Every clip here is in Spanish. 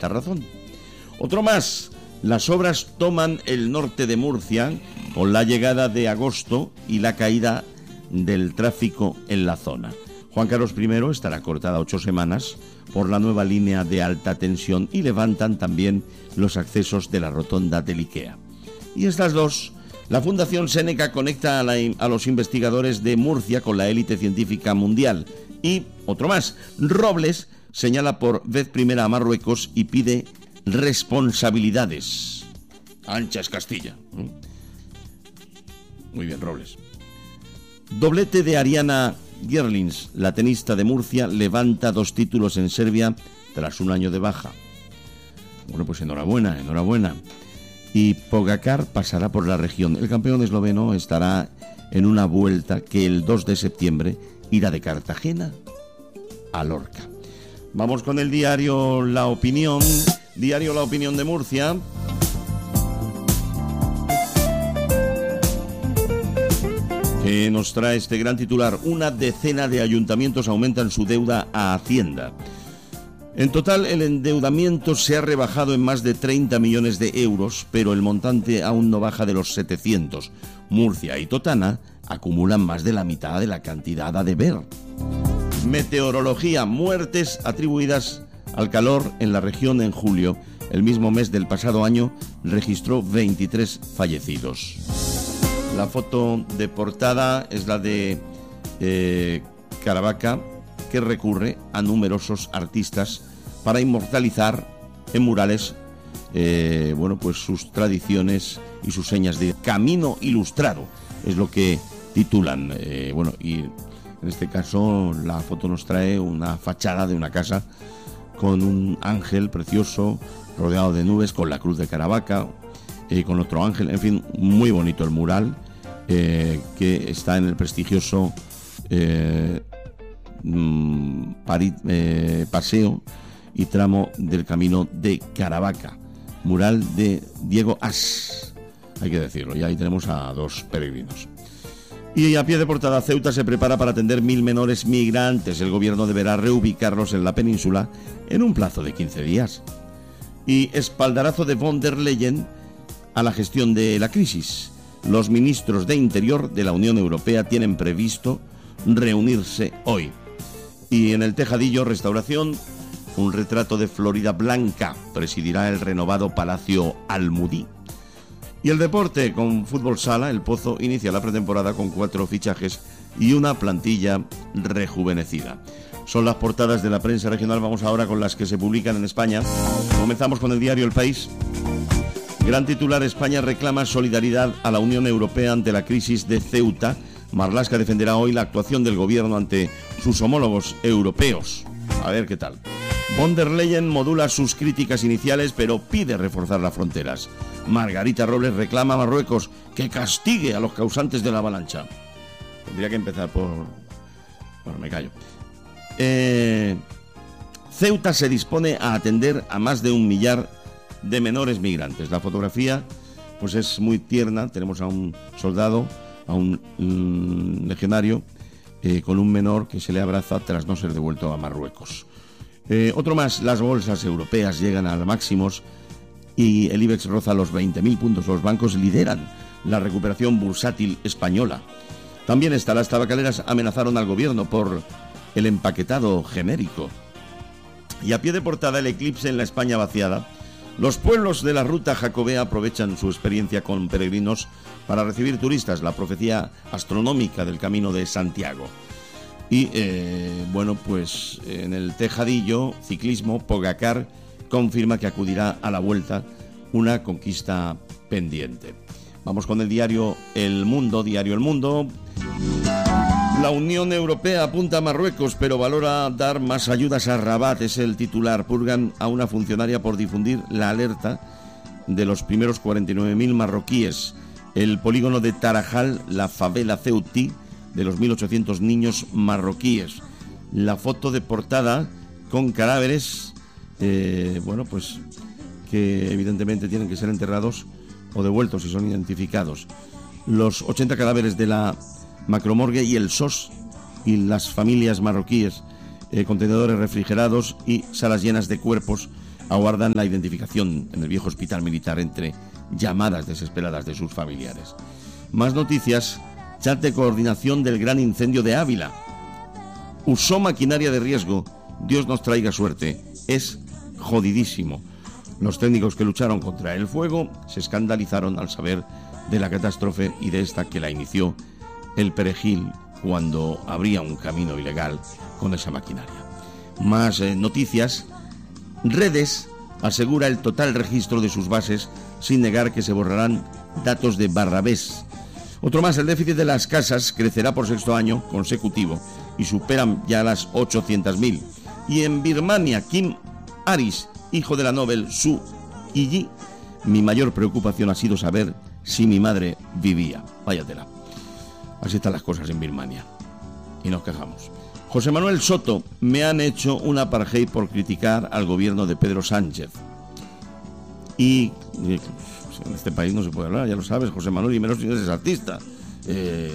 falta razón. Otro más, las obras toman el norte de Murcia con la llegada de agosto y la caída del tráfico en la zona. Juan Carlos I estará cortada 8 semanas por la nueva línea de alta tensión y levantan también los accesos de la rotonda del IKEA. Y estas dos, la Fundación Seneca conecta a los investigadores de Murcia con la élite científica mundial. Y otro más, Robles señala por vez primera a Marruecos y pide responsabilidades. Ancha es Castilla. Muy bien, Robles. Doblete de Ariana Gerlins, la tenista de Murcia, levanta 2 títulos en Serbia tras un año de baja. Bueno, pues enhorabuena. Y Pogačar pasará por la región. El campeón esloveno estará en una vuelta que el 2 de septiembre irá de Cartagena a Lorca. Vamos con el diario La Opinión de Murcia. Que nos trae este gran titular: una decena de ayuntamientos aumentan su deuda a Hacienda. En total, el endeudamiento se ha rebajado en más de 30 millones de euros, pero el montante aún no baja de los 700. Murcia y Totana acumulan más de la mitad de la cantidad a deber. Meteorología: muertes atribuidas al calor en la región en julio. El mismo mes del pasado año registró 23 fallecidos. La foto de portada es la de Caravaca, que recurre a numerosos artistas para inmortalizar en murales pues sus tradiciones y sus señas de camino ilustrado, es lo que titulan. Y en este caso la foto nos trae una fachada de una casa con un ángel precioso rodeado de nubes, con la cruz de Caravaca, con otro ángel, en fin, muy bonito el mural, que está en el prestigioso paseo y tramo del camino de Caravaca, mural de Diego As, hay que decirlo, y ahí tenemos a 2 peregrinos. Y a pie de portada: Ceuta se prepara para atender 1.000 menores migrantes. El gobierno deberá reubicarlos en la península en un plazo de 15 días. Y espaldarazo de von der Leyen a la gestión de la crisis. Los ministros de Interior de la Unión Europea tienen previsto reunirse hoy. Y en el tejadillo, restauración, un retrato de Florida Blanca presidirá el renovado Palacio Almudí. Y el deporte, con fútbol sala, el Pozo inicia la pretemporada con 4 fichajes y una plantilla rejuvenecida. Son las portadas de la prensa regional. Vamos ahora con las que se publican en España. Comenzamos con el diario El País. Gran titular: España reclama solidaridad a la Unión Europea ante la crisis de Ceuta. Marlaska defenderá hoy la actuación del gobierno ante sus homólogos europeos. A ver qué tal. Von der Leyen modula sus críticas iniciales, pero pide reforzar las fronteras. Margarita Robles reclama a Marruecos que castigue a los causantes de la avalancha. Tendría que empezar por... Bueno, me callo. Ceuta se dispone a atender a más de 1 millar de menores migrantes. La fotografía pues es muy tierna. Tenemos a un soldado, a un legionario, con un menor que se le abraza tras no ser devuelto a Marruecos. Otro más: las bolsas europeas llegan a máximos y el IBEX roza los 20.000 puntos. Los bancos lideran la recuperación bursátil española. También las tabacaleras amenazaron al gobierno por el empaquetado genérico. Y a pie de portada, el eclipse en la España vaciada. Los pueblos de la ruta jacobea aprovechan su experiencia con peregrinos para recibir turistas. La profecía astronómica del Camino de Santiago. Y pues en el tejadillo, ciclismo, Pogačar confirma que acudirá a la Vuelta, una conquista pendiente. Vamos con el diario El Mundo. La Unión Europea apunta a Marruecos, pero valora dar más ayudas a Rabat, es el titular. Purgan a una funcionaria por difundir la alerta de los primeros 49.000 marroquíes. El polígono de Tarajal, la favela ceutí de los 1.800 niños marroquíes. La foto de portada con cadáveres, que evidentemente tienen que ser enterrados o devueltos si son identificados. Los 80 cadáveres de la macromorgue y el SOS y las familias marroquíes, contenedores refrigerados y salas llenas de cuerpos aguardan la identificación en el viejo hospital militar entre llamadas desesperadas de sus familiares. Más noticias: chat de coordinación del gran incendio de Ávila. Usó maquinaria de riesgo. Dios nos traiga suerte. Es jodidísimo. Los técnicos que lucharon contra el fuego se escandalizaron al saber de la catástrofe y de esta que la inició el Perejil cuando abría un camino ilegal con esa maquinaria. Más noticias. Redes asegura el total registro de sus bases sin negar que se borrarán datos de Barrabés. Otro más: el déficit de las casas crecerá por sexto año consecutivo y superan ya las 800.000. Y en Birmania, Kim Aris, hijo de la Nobel Suu Kyi: mi mayor preocupación ha sido saber si mi madre vivía. Váyatela. Así están las cosas en Birmania. Y nos quejamos. José Manuel Soto: me han hecho un apartheid por criticar al gobierno de Pedro Sánchez. Y en este país no se puede hablar, ya lo sabes, José Manuel, y menos si eres artista. Es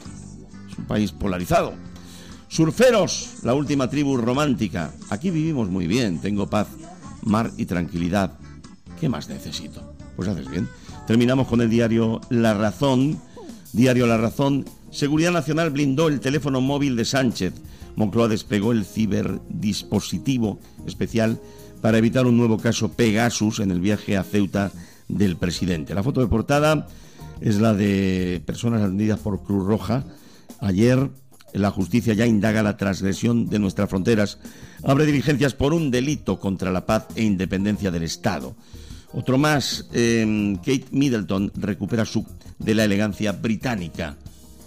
un país polarizado. Surferos, la última tribu romántica. Aquí vivimos muy bien, tengo paz, mar y tranquilidad. ¿Qué más necesito? Pues haces bien. Terminamos con el diario La Razón. Diario La Razón: Seguridad Nacional blindó el teléfono móvil de Sánchez. Moncloa desplegó el ciberdispositivo especial para evitar un nuevo caso Pegasus en el viaje a Ceuta del presidente. La foto de portada es la de personas atendidas por Cruz Roja. Ayer la justicia ya indaga la transgresión de nuestras fronteras. Abre diligencias por un delito contra la paz e independencia del Estado. Otro más: Kate Middleton recupera de la elegancia británica.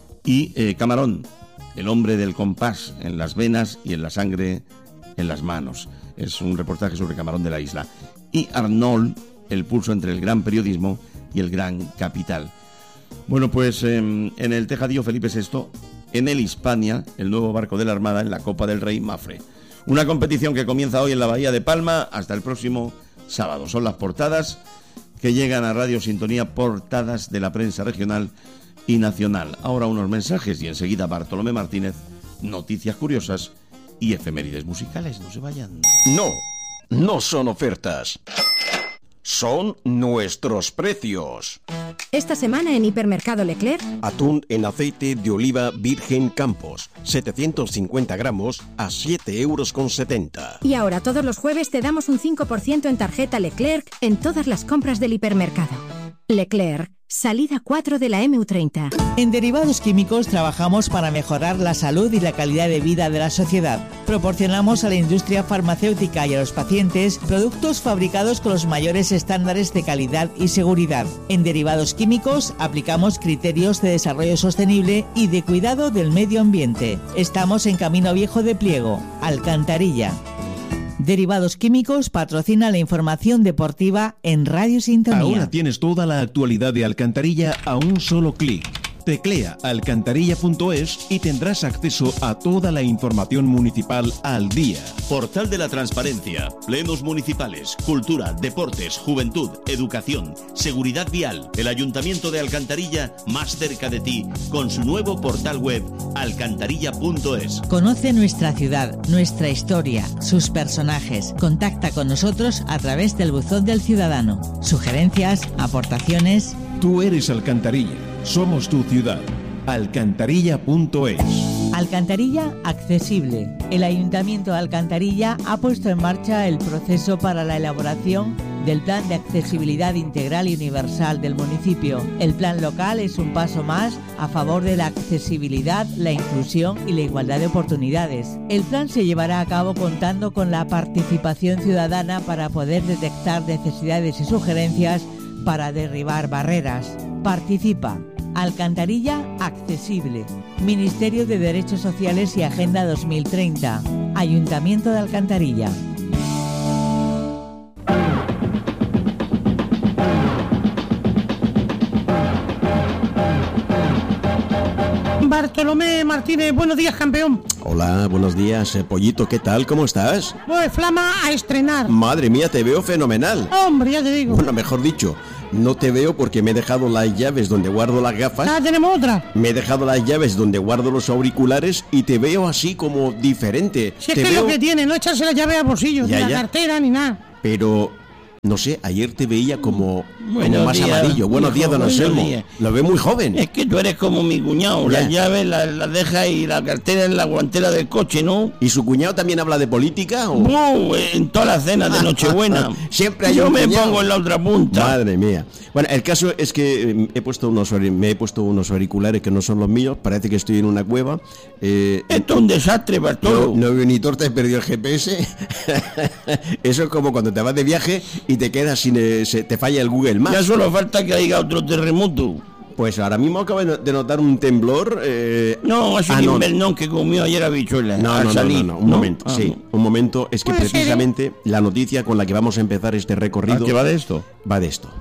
Y Camarón, el hombre del compás en las venas y en la sangre en las manos. Es un reportaje sobre Camarón de la Isla. Y Arnold, el pulso entre el gran periodismo y el gran capital. Bueno, pues en el tejadillo Felipe VI, en el Hispania, el nuevo barco de la Armada en la Copa del Rey Mafre. Una competición que comienza hoy en la Bahía de Palma hasta el próximo sábado. Son las portadas que llegan a Radio Sintonía, portadas de la prensa regional y nacional. Ahora unos mensajes y enseguida Bartolomé Martínez, noticias curiosas y efemérides musicales. No se vayan. No son ofertas. Son nuestros precios. Esta semana en Hipermercado Leclerc: atún en aceite de oliva virgen Campos, 750 gramos a 7,70 €. Y ahora todos los jueves te damos un 5% en tarjeta Leclerc en todas las compras del hipermercado. Leclerc, salida 4 de la MU30. En Derivados Químicos trabajamos para mejorar la salud y la calidad de vida de la sociedad. Proporcionamos a la industria farmacéutica y a los pacientes productos fabricados con los mayores estándares de calidad y seguridad. En Derivados Químicos aplicamos criterios de desarrollo sostenible y de cuidado del medio ambiente. Estamos en Camino Viejo de Pliego, Alcantarilla. Derivados Químicos patrocina la información deportiva en Radio Sintonía. Ahora tienes toda la actualidad de Alcantarilla a un solo clic. Teclea alcantarilla.es y tendrás acceso a toda la información municipal al día. Portal de la Transparencia, plenos municipales, cultura, deportes, juventud, educación, seguridad vial. El Ayuntamiento de Alcantarilla más cerca de ti con su nuevo portal web alcantarilla.es. Conoce nuestra ciudad, nuestra historia, sus personajes. Contacta con nosotros a través del buzón del ciudadano. Sugerencias, aportaciones. Tú eres Alcantarilla. Somos tu ciudad. Alcantarilla.es. Alcantarilla accesible. El Ayuntamiento de Alcantarilla ha puesto en marcha el proceso para la elaboración del Plan de Accesibilidad Integral y Universal del municipio. El plan local es un paso más a favor de la accesibilidad, la inclusión y la igualdad de oportunidades. El plan se llevará a cabo contando con la participación ciudadana para poder detectar necesidades y sugerencias para derribar barreras. Participa. Alcantarilla accesible. Ministerio de Derechos Sociales y Agenda 2030. Ayuntamiento de Alcantarilla. Bartolomé Martínez, buenos días, campeón. Hola, buenos días, Pollito, ¿qué tal? ¿Cómo estás? Pues flama a estrenar. Madre mía, te veo fenomenal. Hombre, ya te digo. Bueno, mejor dicho, no te veo porque me he dejado las llaves donde guardo las gafas. Ah, tenemos otra. Me he dejado las llaves donde guardo los auriculares y te veo así como diferente. Si es que es lo que tiene, no echarse las llaves al bolsillo, Ya, ni la ya. cartera, ni nada. pero no sé, ayer te veía como Buenos más días, amarillo. Buenos días, don buenos Anselmo. días. Lo ve muy joven. Es que tú eres como mi cuñado, Ya. las llaves las deja y la cartera en la guantera del coche, ¿no? ¿Y su cuñado también habla de política? ¿O? En todas las cenas de Nochebuena. Siempre hay Yo un me cuñado. pongo en la otra punta. Madre mía. Bueno, el caso es que me he puesto unos auriculares que no son los míos. Parece que estoy en una cueva. Esto es un desastre, Bartolo. No veo ni torta, he perdido el GPS. Eso es como cuando te vas de viaje y te quedas sin... te falla el Google Maps. Ya solo falta que haya otro terremoto. Pues ahora mismo acabo de notar un temblor. No, es un invernón que comió ayer habichuelas. No, un momento. Ah, Sí, no. un momento. Es que Puede ser, precisamente la noticia con la que vamos a empezar este recorrido... ¿Qué va de esto? Va de esto.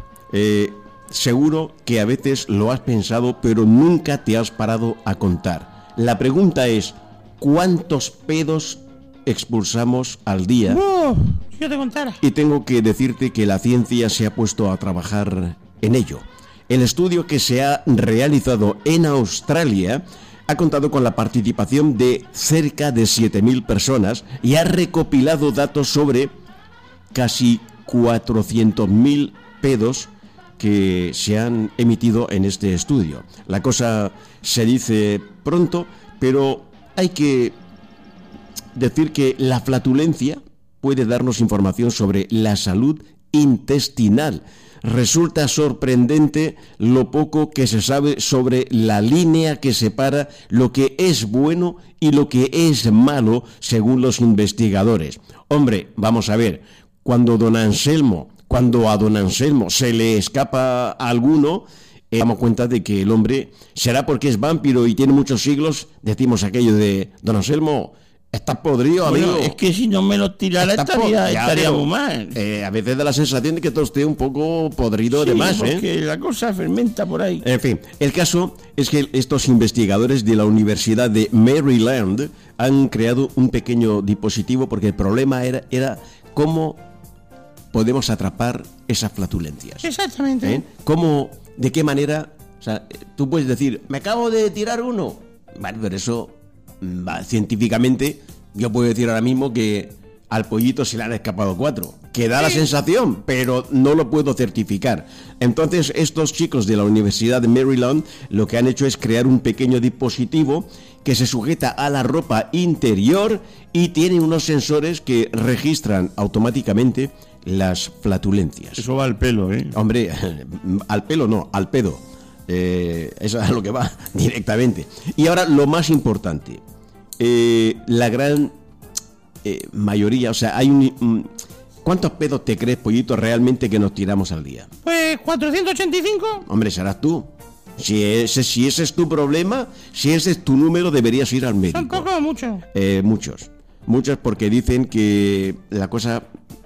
Seguro que a veces lo has pensado, pero nunca te has parado a contar. La pregunta es, ¿cuántos pedos expulsamos al día? Si yo te contara. Y tengo que decirte que la ciencia se ha puesto a trabajar en ello. El estudio que se ha realizado en Australia ha contado con la participación de cerca de 7.000 personas y ha recopilado datos sobre casi 400.000 pedos que se han emitido en este estudio. La cosa se dice pronto, pero hay que decir que la flatulencia puede darnos información sobre la salud intestinal. Resulta sorprendente lo poco que se sabe sobre la línea que separa lo que es bueno y lo que es malo, según los investigadores. Hombre, vamos a ver, cuando a don Anselmo se le escapa a alguno, damos cuenta de que el hombre, será porque es vampiro y tiene muchos siglos, decimos aquello de, don Anselmo, estás podrido, amigo. Bueno, es que si no me lo tirara estaríamos mal. A veces da la sensación de que todo esté un poco podrido de más, porque la cosa fermenta por ahí. En fin, el caso es que estos investigadores de la Universidad de Maryland han creado un pequeño dispositivo porque el problema era cómo podemos atrapar esas flatulencias. Exactamente. ¿Cómo, de qué manera? O sea, tú puedes decir, me acabo de tirar uno. Vale, pero eso, científicamente, yo puedo decir ahora mismo que al pollito se le han escapado 4. Que da la sensación, pero no lo puedo certificar. Entonces, estos chicos de la Universidad de Maryland lo que han hecho es crear un pequeño dispositivo que se sujeta a la ropa interior y tiene unos sensores que registran automáticamente las flatulencias. Eso va al pelo, ¿eh? Hombre, al pelo no, al pedo. Eso es a lo que va directamente. Y ahora lo más importante, la gran mayoría, o sea, hay ¿cuántos pedos te crees, pollito, realmente que nos tiramos al día? Pues 485. Hombre, serás tú. Si ese es tu problema, si ese es tu número, deberías ir al médico. ¿Son pocos o muchos? Muchos porque dicen que la cosa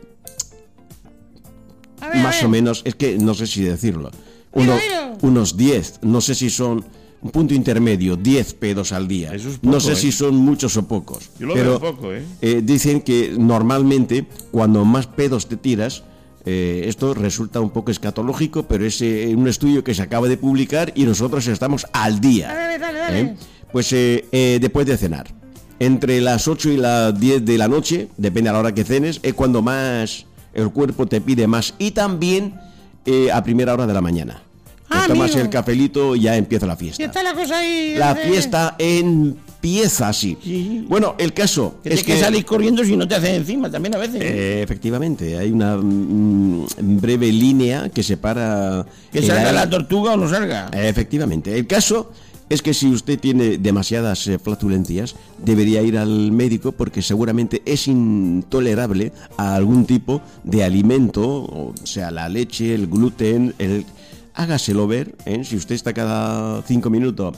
más o menos, es que no sé si decirlo, unos 10, no sé si son un punto intermedio, 10 pedos al día. Eso es poco, no sé si son muchos o pocos. Yo lo pero veo poco, dicen que normalmente cuando más pedos te tiras, esto resulta un poco escatológico, pero es un estudio que se acaba de publicar y nosotros estamos al día. Dale. Pues después de cenar, entre las 8 y las 10 de la noche, depende a la hora que cenes, es cuando más el cuerpo te pide más, y también a primera hora de la mañana. Te tomas el cafelito y ya empieza la fiesta. Y está la cosa ahí. La fiesta empieza así. Sí. Bueno, el caso es que salís corriendo si no te hacen encima también a veces. Efectivamente, hay una breve línea que separa... Que salga la tortuga o no salga. Efectivamente. El caso es que si usted tiene demasiadas flatulencias, debería ir al médico porque seguramente es intolerable a algún tipo de alimento, o sea, la leche, el gluten, hágaselo ver, si usted está cada 5 minutos.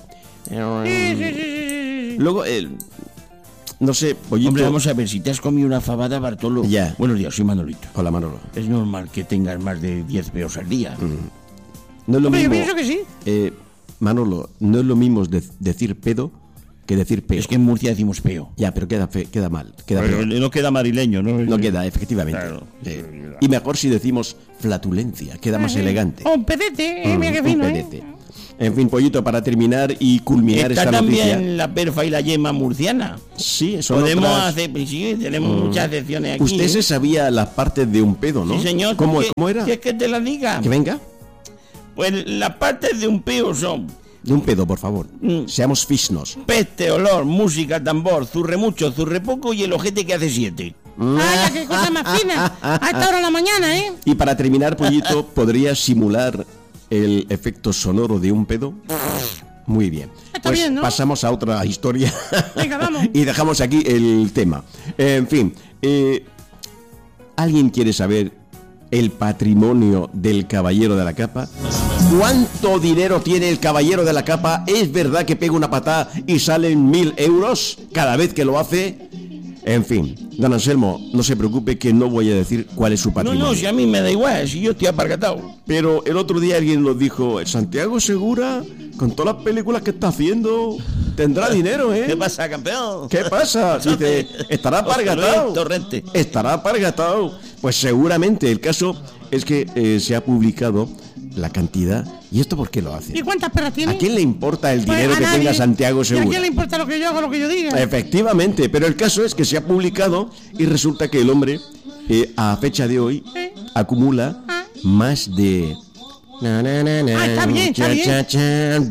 Sí. Luego, no sé, pollito... Hombre, vamos a ver, si te has comido una fabada, Bartolo... Ya. Buenos días, soy Manolito. Hola, Manolo. Es normal que tengas más de 10 peos al día. No es lo Hombre, yo mismo, pienso que sí. Manolo, no es lo mismo decir pedo que decir peo. Es que en Murcia decimos peo. Ya, pero queda mal. Queda Pero feo. no queda madrileño, ¿no? No queda, efectivamente. Claro. Y mejor si decimos flatulencia, queda más elegante. O un pedete, mira qué Un fino, pedete. En fin, Pollito, para terminar y culminar Está esta también noticia. la perfa y la yema murciana. Sí, son Podemos otras- hacer, pues sí, tenemos muchas secciones aquí. Usted se sabía las partes de un pedo, ¿no? Sí, señor. ¿Cómo, ¿Qué- cómo era? ¿Quieres que te la diga? Que venga. Pues las partes de un peo son De un pedo, por favor. Seamos fisnos. peste, olor, música, tambor, zurre mucho, zurre poco y el ojete que hace 7. ¡Hala, qué cosa más fina! A esta hora de la mañana, ¿eh? Y para terminar, Pollito, ¿podría simular el efecto sonoro de un pedo? Muy bien. Está Pues bien, ¿no? pasamos a otra historia. Venga, vamos. Y dejamos aquí el tema. En fin, ¿alguien quiere saber el patrimonio del Caballero de la Capa? ¿Cuánto dinero tiene el Caballero de la Capa? ¿Es verdad que pega una patada y salen 1.000 euros cada vez que lo hace? En fin, don Anselmo, no se preocupe que no voy a decir cuál es su No, patrimonio. no, si a mí me da igual, si yo estoy aparcatado. Pero el otro día alguien nos dijo, Santiago Segura, con todas las películas que está haciendo, tendrá dinero, ¿eh? ¿Qué pasa, campeón? ¿Qué pasa? Dice, estará apargatado. Torrente. Estará apargatado. Pues seguramente el caso es que se ha publicado la cantidad. ¿Y esto por qué lo hace? ¿Y cuántas perras tiene? ¿A quién le importa el Pues dinero a que nadie. tenga Santiago ¿Y a Segura? quién le importa lo que yo hago, lo que yo diga? Efectivamente, pero el caso es que se ha publicado y resulta que el hombre, a fecha de hoy, acumula más de... está bien, está bien.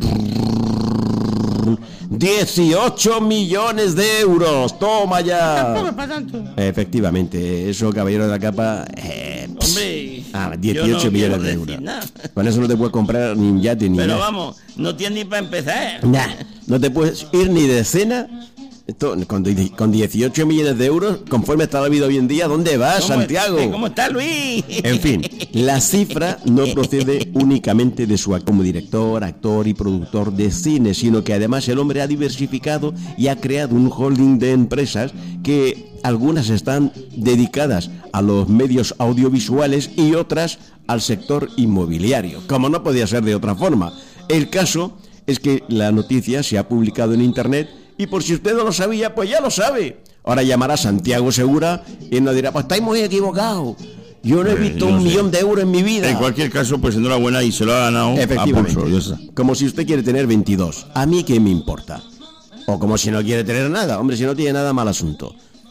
18 millones de euros. Toma Tampoco ya. es para tanto. Efectivamente, eso, Caballero de la Capa. Hombre, 18 yo no millones quiero de decir euros. nada. Con eso no te puedes comprar ni un yate ni Pero nada. vamos, no tienes ni para empezar. Nah, no te puedes ir ni de cena. Esto, con 18 millones de euros, conforme está la vida hoy en día, ¿dónde vas, Santiago? ¿Cómo está Luis? En fin, la cifra no procede únicamente de su como director, actor y productor de cine, sino que además el hombre ha diversificado y ha creado un holding de empresas que algunas están dedicadas a los medios audiovisuales y otras al sector inmobiliario, como no podía ser de otra forma. El caso es que la noticia se ha publicado en internet y por si usted no lo sabía, pues ya lo sabe. Ahora llamará Santiago Segura y nos dirá, pues estáis muy equivocados. Yo no he visto no un sé. millón de euros en mi vida. En cualquier caso, pues enhorabuena y se lo ha ganado a Efectivamente. pulso. Ya está. Como si usted quiere tener 22. ¿A mí qué me importa? O como si no quiere tener nada. Hombre, si no tiene nada, mal asunto.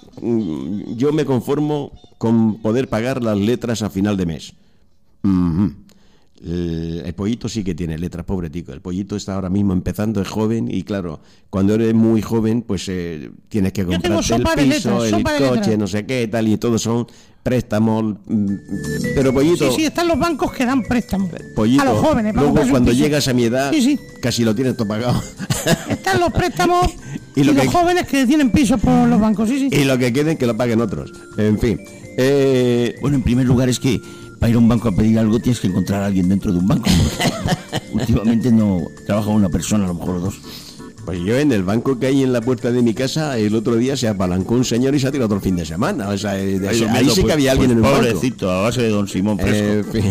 Yo me conformo con poder pagar las letras a final de mes. Ujú. El Pollito sí que tiene letras, pobre tico. El Pollito está ahora mismo empezando, es joven y claro, cuando eres muy joven, pues tienes que tengo comprarte el sopa de piso, letras, el sopa de coche, letras. no sé qué, tal, y todos son préstamos. Pero Pollito, Sí, sí, están los bancos que dan préstamos. Pollito, a los jóvenes. para luego comprarse un cuando piso. llegas a mi edad, Sí, sí. casi lo tienes todo pagado. Están los préstamos Y y, lo los que- jóvenes que tienen pisos por los bancos, sí, sí. Y lo que queden, que lo paguen otros. En fin. Bueno, en primer lugar es que para ir a un banco a pedir algo tienes que encontrar a alguien dentro de un banco. Porque últimamente no trabaja una persona, a lo mejor dos. Pues yo en el banco que hay en la puerta de mi casa, el otro día se apalancó un señor y se ha tirado otro fin de semana. O sea, ahí sí que había alguien en un banco. Pobrecito, a base de Don Simón fresco. En fin.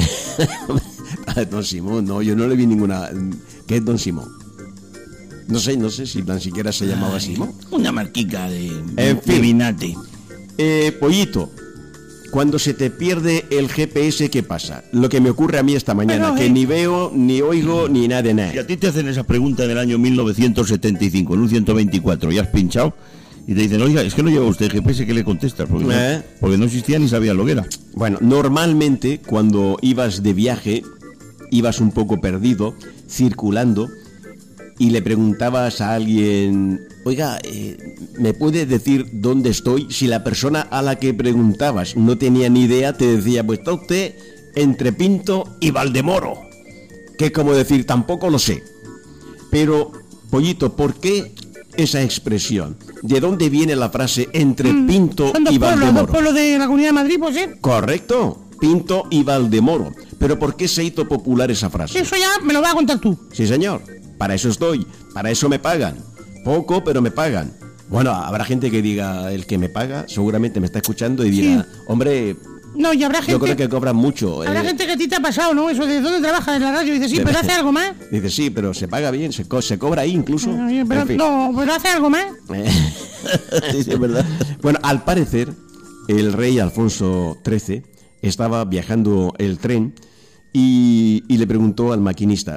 Don Simón, no, yo no le vi ninguna. ¿Qué es Don Simón? No sé si tan siquiera se llamaba Simón. Una marquica de En fin. vinate. Pollito, cuando se te pierde el GPS, ¿qué pasa? Lo que me ocurre a mí esta mañana, Pero, que ni veo, ni oigo, ni nada de Y nada. a ti te hacen esa pregunta en el año 1975, en un 124, y has pinchado, y te dicen, oiga, es que no lleva usted GPS, ¿qué le contestas? Porque no existía ni sabía lo que era. Bueno, normalmente cuando ibas de viaje, ibas un poco perdido, circulando, y le preguntabas a alguien, oiga, ¿me puede decir dónde estoy? Si la persona a la que preguntabas no tenía ni idea, te decía, pues está usted entre Pinto y Valdemoro. Que es como decir, tampoco lo sé. Pero, Pollito, ¿por qué esa expresión? ¿De dónde viene la frase entre Pinto Son dos y pueblos, Valdemoro? dos pueblos de la Comunidad de Madrid, pues sí. Correcto, Pinto y Valdemoro. Pero ¿por qué se hizo popular esa frase? Eso ya me lo vas a contar tú. Sí, señor. Para eso estoy. Para eso me pagan. Poco, pero me pagan. Bueno, habrá gente que diga, el que me paga seguramente me está escuchando y dirá, hombre, No, y habrá gente, yo creo que cobran mucho. habrá gente que a ti te ha pasado, ¿no? Eso de dónde trabajas en la radio. Y dices, sí, pero hace algo más. Dice, sí, pero se paga bien, se cobra ahí incluso. Pero, En fin. no, pero hace algo más. Sí, es verdad. Bueno, al parecer, el rey Alfonso XIII estaba viajando el tren y le preguntó al maquinista,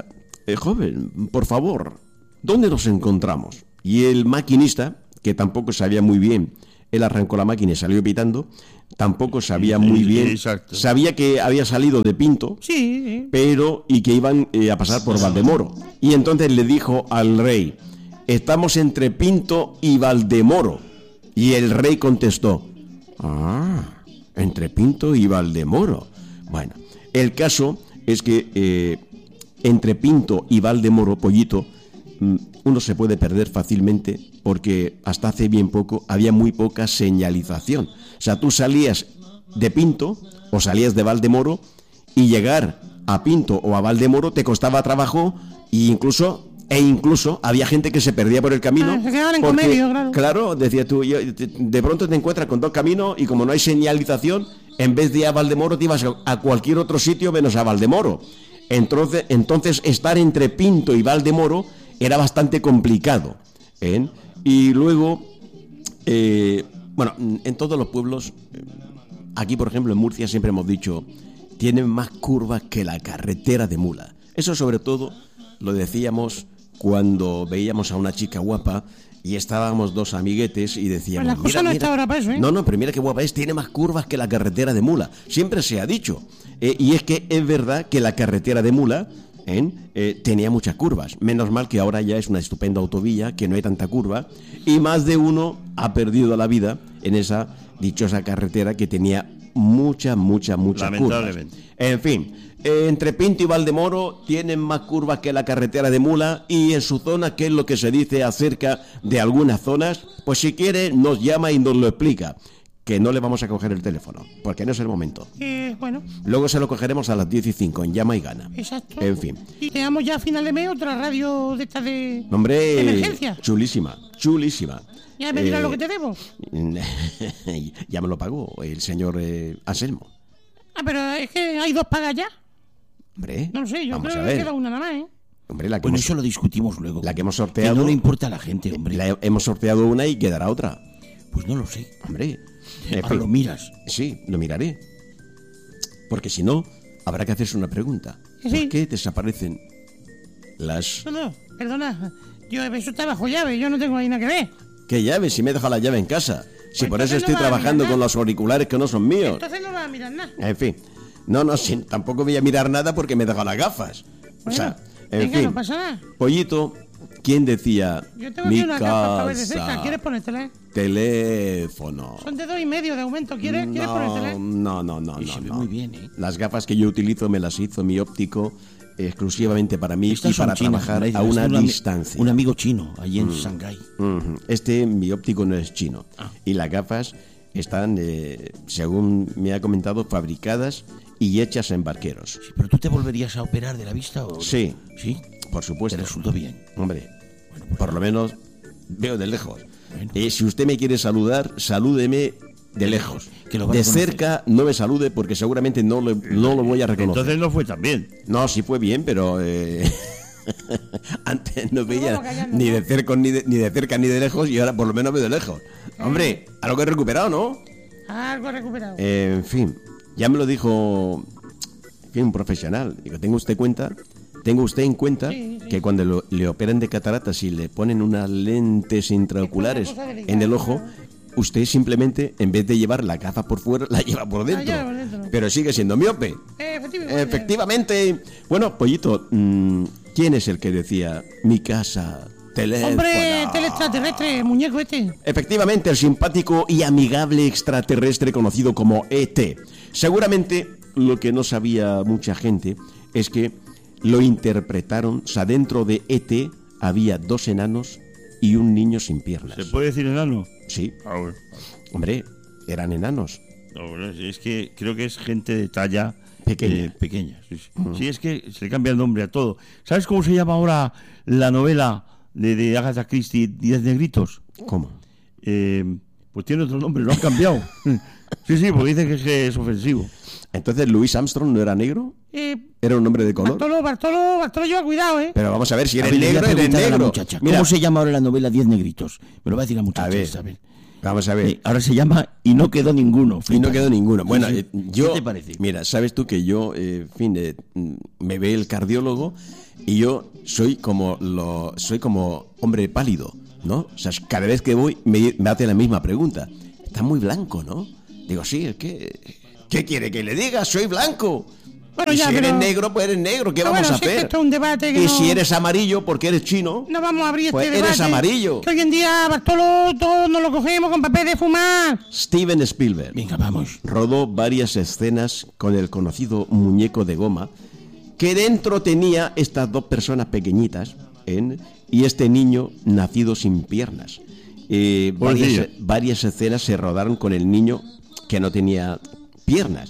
joven, por favor, ¿dónde nos encontramos? Y el maquinista, que tampoco sabía muy bien, él arrancó la máquina y salió pitando, tampoco sabía muy bien, exacto. sabía que había salido de Pinto, Sí. pero y que iban a pasar por Valdemoro. Y entonces le dijo al rey, estamos entre Pinto y Valdemoro. Y el rey contestó, entre Pinto y Valdemoro. Bueno, el caso es que entre Pinto y Valdemoro, Pollito, uno se puede perder fácilmente porque hasta hace bien poco había muy poca señalización. O sea, tú salías de Pinto o salías de Valdemoro y llegar a Pinto o a Valdemoro te costaba trabajo e incluso había gente que se perdía por el camino. Se quedaban en porque, comedio, claro. Claro, decías tú, de pronto te encuentras con dos caminos y como no hay señalización, en vez de ir a Valdemoro te ibas a cualquier otro sitio menos a Valdemoro. Entonces estar entre Pinto y Valdemoro era bastante complicado, ¿eh? Y luego, en todos los pueblos, aquí por ejemplo en Murcia siempre hemos dicho, tienen más curvas que la carretera de mula. Eso sobre todo lo decíamos cuando veíamos a una chica guapa y estábamos dos amiguetes y decíamos... Pues la cosa no está ahora para eso, ¿eh? No, pero mira qué guapa es, tiene más curvas que la carretera de mula. Siempre se ha dicho. Y es que es verdad que la carretera de mula tenía muchas curvas. Menos mal que ahora ya es una estupenda autovía, que no hay tanta curva. Y más de uno ha perdido la vida en esa dichosa carretera que tenía muchas curvas. Lamentablemente. En fin, entre Pinto y Valdemoro tienen más curvas que la carretera de mula. Y en su zona, ¿qué es lo que se dice acerca de algunas zonas? Pues si quiere nos llama y nos lo explica. Que no le vamos a coger el teléfono, porque no es el momento. Bueno. Luego se lo cogeremos a las 10:05 en Llama y Gana. Exacto. En fin. Y tenemos ya a final de mes otra radio de estas de Hombre, emergencia. chulísima. Ya me dirás lo que te debo. Ya me lo pagó el señor Anselmo. Pero es que hay dos pagas ya. Hombre, No lo sé, yo vamos creo a que ver. queda una nada más, ¿eh? Hombre, la que Bueno, hemos, eso lo discutimos luego. la que hemos Que sorteado. no le importa a la gente, hombre. Hemos sorteado una y quedará otra. Pues no lo sé. Hombre. Ahora lo miras. Sí, lo miraré. Porque si no, habrá que hacerse una pregunta. Sí. ¿Por qué desaparecen las... No, perdona. Eso está bajo llave, yo no tengo ahí nada que ver. ¿Qué llave? Si me he dejado la llave en casa. Si Pues por eso entonces estoy no vas a trabajando mirar con nada. los auriculares que no son míos. Entonces no vas a mirar nada. En fin. No, sí, tampoco voy a mirar nada porque me he dejado las gafas. O sea, en venga, fin. no pasa nada. Pollito, ¿quién decía? Yo tengo Mi aquí unas gafas para ver de cerca. casa, ¿Quieres ponértelas? teléfono. Son de 2,5 de aumento. ¿Quieres ponértelas? No. Y se ve muy bien, ¿eh? Las gafas que yo utilizo me las hizo mi óptico exclusivamente para mí Estas y para son chinas, trabajar Laida. a una Este es distancia. un amigo chino, allí en Shanghái. Este, mi óptico no es chino. Y las gafas están, según me ha comentado, fabricadas y hechas en barqueros. Sí, ¿pero tú te volverías a operar de la vista o...? Sí. ¿Sí? Por supuesto. ¿Te resultó bien? Hombre, por lo menos veo de lejos. Bueno. Si usted me quiere saludar, salúdeme de lejos. Que lo va a De reconocer. cerca no me salude porque seguramente no lo voy a reconocer. Entonces no fue tan bien. No, sí fue bien, pero antes no veía vamos callando, ni ¿no? de cerca ni de cerca ni de lejos y ahora por lo menos veo de lejos. Hombre, algo que he recuperado, ¿no? Algo recuperado. En fin, ya me lo dijo un profesional. Digo, tenga usted en cuenta Sí. que cuando le operan de cataratas y le ponen unas lentes intraoculares cosa delicada, en el ojo, claro. usted simplemente, en vez de llevar la gafa por fuera, la lleva por dentro. lleva por dentro. Pero sigue siendo miope. Efectivamente. Bueno, Pollito, ¿quién es el que decía mi casa, teléfono? Hombre, extraterrestre, muñeco este. Efectivamente, el simpático y amigable extraterrestre conocido como ET. Seguramente lo que no sabía mucha gente es que lo interpretaron, o sea, dentro de ET había dos enanos y un niño sin piernas. ¿Se puede decir enano? Sí, Ah, bueno. hombre, eran enanos. No, bueno, es que creo que es gente de talla Pequeña. pequeña. Sí, sí. Sí, es que se le cambia el nombre a todo. ¿Sabes cómo se llama ahora la novela de Agatha Christie, 10 negritos? ¿Cómo? Pues tiene otro nombre, lo han cambiado. Sí, porque dicen que es ofensivo. Entonces, ¿Louis Armstrong no era negro? ¿Era un hombre de color? Bartolo, lleva cuidado, Pero vamos a ver, si A eres ver, le voy a negro, eres preguntar a la negro. muchacha, Mira, ¿cómo se llama ahora la novela 10 negritos? Me lo va a decir la muchacha. A ver. esa, a ver. Vamos a ver. Ahora se llama Y no quedó ninguno. Y no quedó ninguno. Bueno, yo... ¿Qué te parece? Mira, sabes tú que yo, me ve el cardiólogo y yo soy como hombre pálido, ¿no? O sea, cada vez que voy me hace la misma pregunta. Está muy blanco, ¿no? Digo, sí, es que... ¿Qué quiere que le diga? Soy blanco. Bueno, y ya, si pero... eres negro, pues eres negro. ¿Qué vamos a sí, que hacer? esto es un debate que y no... si eres amarillo, porque eres chino, No vamos a abrir pues este eres debate. amarillo. Que hoy en día, Bartolo, todos nos lo cogemos con papel de fumar. Steven Spielberg Venga, vamos. rodó varias escenas con el conocido muñeco de goma, que dentro tenía estas dos personas pequeñitas y este niño nacido sin piernas. Varias escenas se rodaron con el niño que no tenía piernas.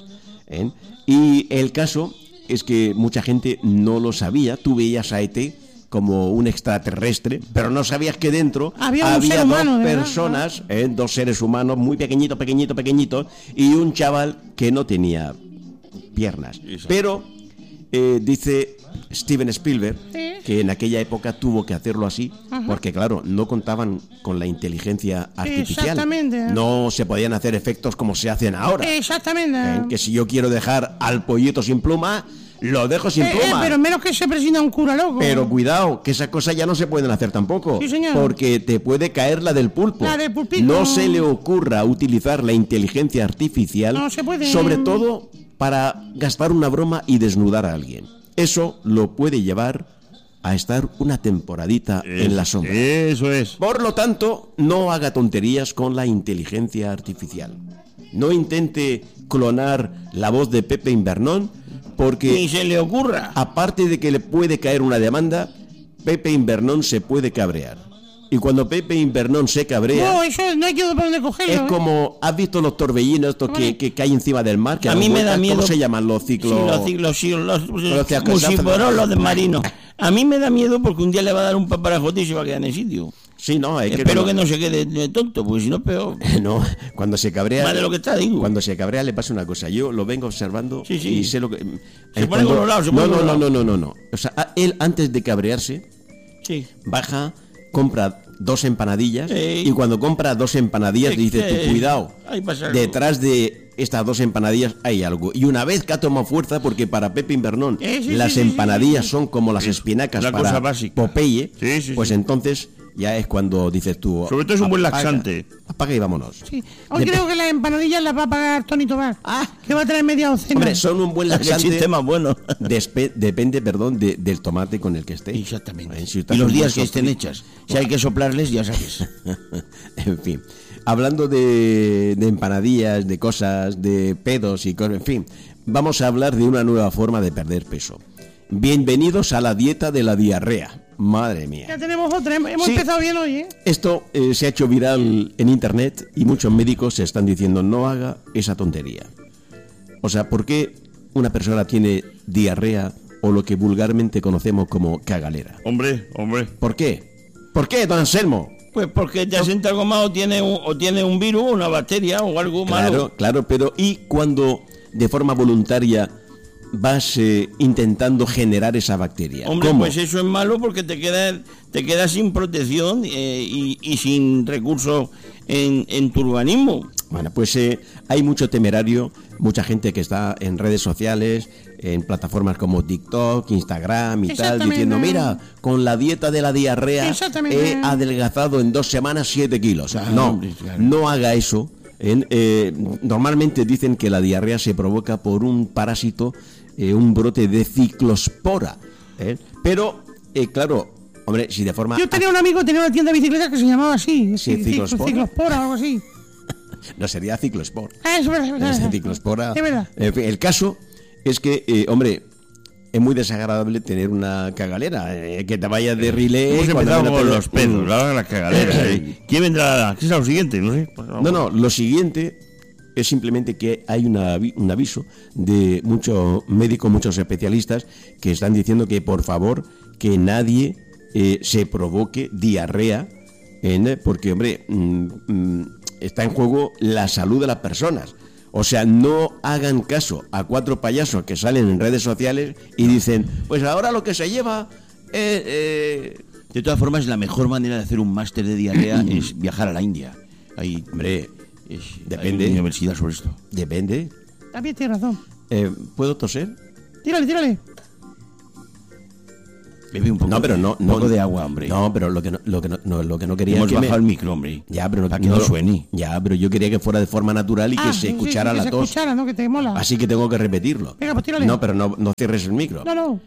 Y el caso es que mucha gente no lo sabía. Tú veías a ET como un extraterrestre, pero no sabías que dentro Había un ser humano, dos ¿verdad? personas, dos seres humanos muy pequeñitos, y un chaval que no tenía piernas. Exacto. Pero dice Steven Spielberg que en aquella época tuvo que hacerlo así, porque claro, no contaban con la inteligencia artificial. Exactamente. No se podían hacer efectos como se hacen ahora. Exactamente. Que si yo quiero dejar al pollito sin pluma, lo dejo sin pluma. Pero menos que se presina un cura loco. Pero cuidado, que esas cosas ya no se pueden hacer tampoco. Sí, señor. Porque te puede caer la del pulpo. La del pulpito. No se le ocurra utilizar la inteligencia artificial, No se puede. sobre todo para gastar una broma y desnudar a alguien. Eso lo puede llevar a estar una temporadita en la sombra. Eso es. Por lo tanto, no haga tonterías con la inteligencia artificial. No intente clonar la voz de Pepe Invernón, porque Ni se le ocurra. aparte de que le puede caer una demanda, Pepe Invernón se puede cabrear. Y cuando Pepe Invernón se cabrea, No, eso no hay que por dónde cogerlo. es como, ¿has visto los torbellinos estos que hay encima del mar? Que A dan mí me vueltas? da miedo. ¿Cómo se llaman? Los ciclos... Los ciclos- musiporos de marino. A mí me da miedo porque un día le va a dar un paparajote y se va a quedar en el sitio. Sí, no, es Espero que no se quede tonto, porque si no, peor. No, cuando se cabrea... Más de lo que está, digo. Cuando se cabrea le pasa una cosa. Yo lo vengo observando Sí, sí. y sé lo que... Se pone colorado, se pone colorado. No. O sea, él antes de cabrearse, Sí. baja, compra 2 empanadillas Sí. y cuando compra 2 empanadillas Sí, dice, sí. tú cuidado, Ahí pasa algo. detrás de estas 2 empanadillas hay algo. Y una vez que ha tomado fuerza, porque para Pepe Invernón Sí, las sí, empanadillas son como las espinacas una para cosa básica. Popeye, Sí, pues entonces ya es cuando dices tú... Sobre todo es un buen apaga, laxante. Apaga y vámonos. Sí. Hoy creo que las empanadillas las va a pagar Tony Tobar. Que va a traer media docena. Hombre, son un buen Qué laxante. chiste más bueno. Depende, del tomate con el que esté. Exactamente. Si Y estás los un días que buen estén sofrito. hechas. Si hay que soplarles, ya sabes. En fin, hablando de empanadillas, de cosas, de pedos y cosas, en fin, vamos a hablar de una nueva forma de perder peso. Bienvenidos a la dieta de la diarrea. Madre mía. Ya tenemos otra. Hemos Sí. empezado bien hoy, ¿eh? Esto se ha hecho viral en internet y muchos médicos se están diciendo no haga esa tontería. O sea, ¿por qué una persona tiene diarrea o lo que vulgarmente conocemos como cagalera? Hombre. ¿Por qué? ¿Por qué, don Anselmo? Pues porque te asienta algo más o tiene un virus, una bacteria o algo malo. Claro, pero ¿y cuando de forma voluntaria vas intentando generar esa bacteria? Hombre, ¿Cómo? pues eso es malo porque te quedas sin protección y sin recursos en tu organismo. Bueno, pues hay mucho temerario, mucha gente que está en redes sociales, en plataformas como TikTok, Instagram y tal, Exactamente. diciendo, mira, con la dieta de la diarrea Exactamente. he adelgazado en 2 semanas 7 kilos. Claro, No, hombre, claro. no haga eso. Normalmente dicen que la diarrea se provoca por un parásito, un brote de ciclospora. Pero, claro, hombre, si de forma... Yo tenía un amigo que tenía una tienda de bicicletas que se llamaba así. Sí, Ciclospora. Ciclospora o algo así. No sería ciclospor. Es verdad. Es ciclospora. Es verdad. En fin, el caso es que, hombre, es muy desagradable tener una cagalera, que te vayas de relé. Hemos cuando empezado menos con te- los pedos, ahora la cagadera. ¿Quién vendrá? ¿Qué es lo siguiente? No sé. Pues vamos. No, lo siguiente es simplemente que hay un aviso de muchos médicos, muchos especialistas que están diciendo que por favor que nadie se provoque diarrea, porque hombre, está en juego la salud de las personas. O sea, no hagan caso a 4 payasos que salen en redes sociales y dicen, pues ahora lo que se lleva De todas formas, la mejor manera de hacer un máster de diarrea es viajar a la India. Hay, Hombre, depende. Hay universidad sobre esto. Depende. También tienes razón. ¿Puedo toser? Tírale. Bebe un poco, No, pero no, un poco de agua, hombre. No, pero lo que no quería Hemos es que bajado el micro, hombre. Ya, pero para que no suene. Ya, pero yo quería que fuera de forma natural y que se escuchara que la se tos. escuchara, ¿no? Que te mola. Así que tengo que repetirlo. Venga, pues tírale. No, pero no cierres el micro. No.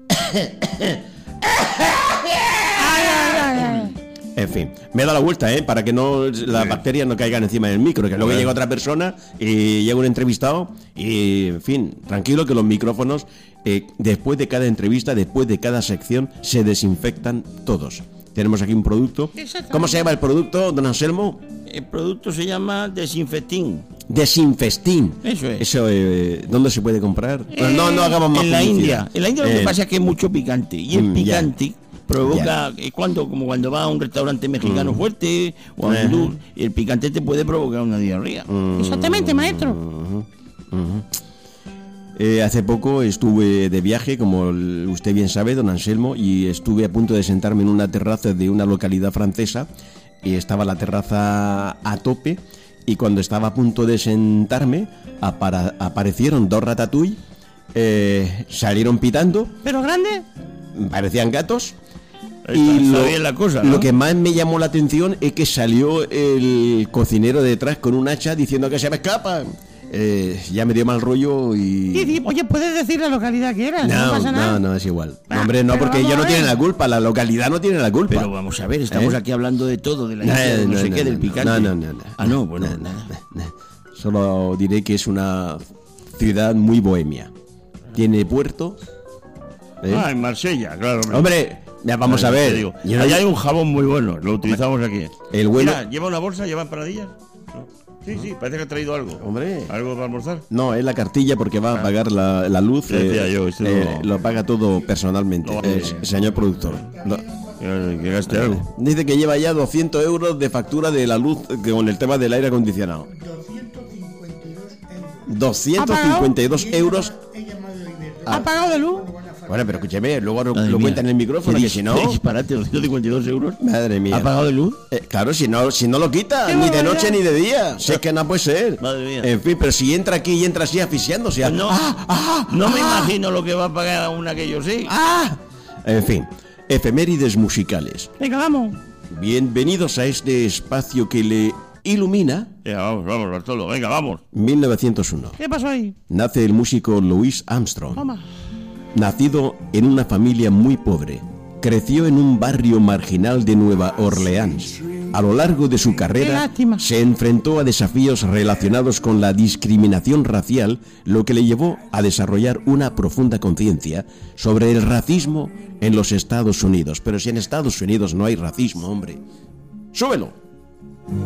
En fin, me da la vuelta, para que no las bacterias no caigan encima del micro, que luego llega otra persona y llega un entrevistado y, en fin, tranquilo que los micrófonos, después de cada entrevista, después de cada sección, se desinfectan todos. Tenemos aquí un producto. ¿Cómo se llama el producto, don Anselmo? El producto se llama Desinfectín. Desinfestín. Eso es. Eso, ¿dónde se puede comprar? No hagamos más en la publicidad. India. En la India lo que pasa es que es mucho picante. Y el picante provoca, como cuando va a un restaurante mexicano fuerte o a un hindú, el picante te puede provocar una diarrea. Exactamente, maestro. Hace poco estuve de viaje, como usted bien sabe, don Anselmo, y estuve a punto de sentarme en una terraza de una localidad francesa, y estaba la terraza a tope, y cuando estaba a punto de sentarme, aparecieron dos ratatouille, salieron pitando. ¿Pero grande? Parecían gatos. Y lo que más me llamó la atención es que salió el cocinero detrás con un hacha diciendo que se me escapan. Ya me dio mal rollo y... Oye, ¿puedes decir la localidad que era? No pasa nada. No, es igual. Hombre, no, porque ellos no tienen la culpa, la localidad no tiene la culpa. Pero vamos a ver, estamos aquí hablando de todo, de la del picante. No. Bueno. Solo diré que es una ciudad muy bohemia. Tiene puerto. En Marsella, claro. Hombre, ya vamos a ver. Digo, allá hay un jabón muy bueno, lo utilizamos aquí. El bueno... Mira, ¿lleva una bolsa? ¿Lleva empanadillas? ¿No? Sí, parece que ha traído algo. Hombre. ¿Algo para almorzar? No, es la cartilla porque va a pagar la luz. Lo paga todo personalmente, señor productor. Que gaste algo. Dice que lleva ya 200 euros de factura de la luz con el tema del aire acondicionado. 252 euros. ¿Ha pagado de luz? Bueno, pero escúcheme, luego lo cuenta en el micrófono, que si no... Disparate, 252 euros. Madre mía. ¿Ha pagado de luz? Claro, si no lo quita, ni de noche ni de día. Si es que no puede ser. Madre mía. En fin, pero si entra aquí y entra así asfixiándose. Pues no me imagino lo que va a pagar una que yo sé. En fin, efemérides musicales. Venga, vamos. Bienvenidos a este espacio que le ilumina. Vamos, Bartolo, venga, vamos. 1901. ¿Qué pasó ahí? Nace el músico Louis Armstrong. Toma. Nacido en una familia muy pobre, creció en un barrio marginal de Nueva Orleans. A lo largo de su carrera se enfrentó a desafíos relacionados con la discriminación racial, lo que le llevó a desarrollar una profunda conciencia sobre el racismo en los Estados Unidos. Pero si en Estados Unidos no hay racismo, hombre. ¡Súbelo!